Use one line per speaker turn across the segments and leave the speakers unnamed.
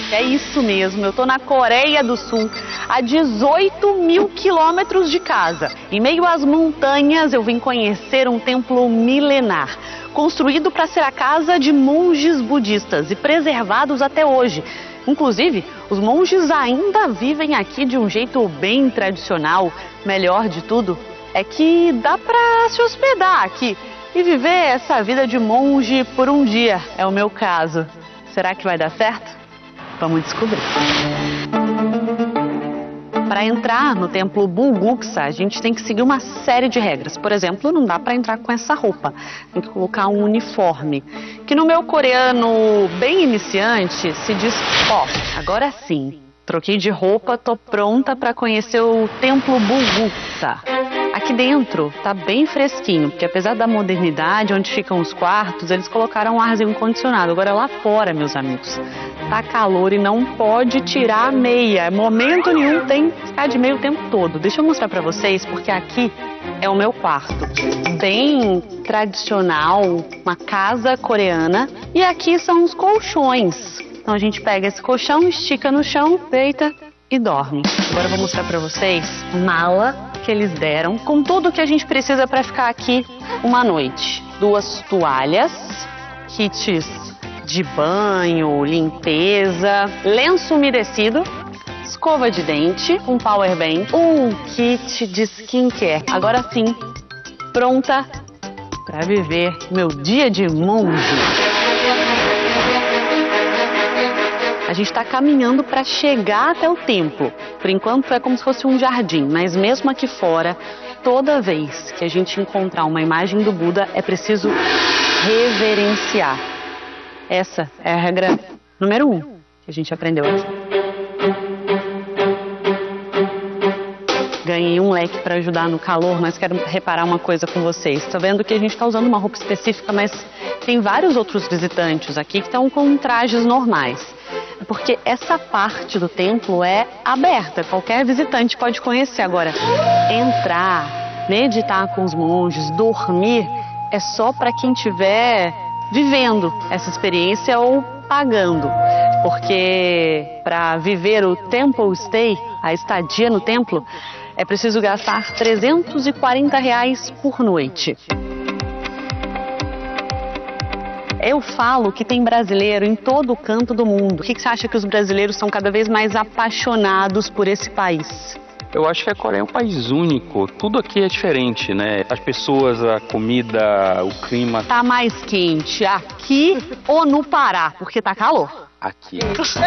É isso mesmo, eu tô na Coreia do Sul, a 18 mil quilômetros de casa. Em meio às montanhas, eu vim conhecer um templo milenar, construído para ser a casa de monges budistas e preservados até hoje. Inclusive, os monges ainda vivem aqui de um jeito bem tradicional. Melhor de tudo é que dá para se hospedar aqui e viver essa vida de monge por um dia. É o meu caso. Será que vai dar certo? Vamos descobrir. Para entrar no templo Bulguksa, a gente tem que seguir uma série de regras. Por exemplo, não dá para entrar com essa roupa. Tem que colocar um uniforme, que no meu coreano bem iniciante se diz ó. Agora sim, troquei de roupa, tô pronta para conhecer o templo Bulguksa. Aqui dentro tá bem fresquinho, porque apesar da modernidade, onde ficam os quartos, eles colocaram um arzinho condicionado. Agora lá fora, meus amigos, tá calor e não pode tirar a meia. Momento nenhum tem que ficar de meia o tempo todo. Deixa eu mostrar pra vocês, porque aqui é o meu quarto. Bem tradicional, uma casa coreana. E aqui são os colchões. Então a gente pega esse colchão, estica no chão, deita e dorme. Agora eu vou mostrar pra vocês a mala que eles deram, com tudo que a gente precisa para ficar aqui uma noite. 2 toalhas, kits de banho, limpeza, lenço umedecido, escova de dente, um power bank, um kit de skincare. Agora sim, pronta para viver meu dia de monge. A gente está caminhando para chegar até o templo. Por enquanto é como se fosse um jardim, mas mesmo aqui fora, toda vez que a gente encontrar uma imagem do Buda, é preciso reverenciar. Essa é a regra número 1 que a gente aprendeu aqui. Ganhei um leque para ajudar no calor, mas quero reparar uma coisa com vocês. Tá vendo que a gente está usando uma roupa específica, mas tem vários outros visitantes aqui que estão com trajes normais. Porque essa parte do templo é aberta, qualquer visitante pode conhecer. Agora, entrar, meditar com os monges, dormir, é só para quem estiver vivendo essa experiência ou pagando. Porque para viver o Temple Stay, a estadia no templo, é preciso gastar R$340 por noite. Eu falo que tem brasileiro em todo canto do mundo. O que você acha que os brasileiros são cada vez mais apaixonados por esse país?
Eu acho que a Coreia é um país único. Tudo aqui é diferente, né? As pessoas, a comida, o clima.
Tá mais quente aqui ou no Pará? Porque tá calor.
Aqui.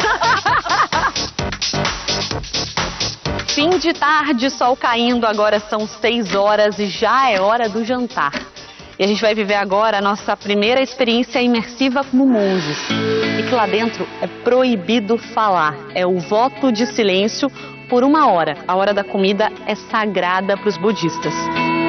Fim de tarde, sol caindo, agora são 6 horas e já é hora do jantar. E a gente vai viver agora a nossa primeira experiência imersiva como monges. E que lá dentro é proibido falar. É o voto de silêncio por 1 hora. A hora da comida é sagrada para os budistas.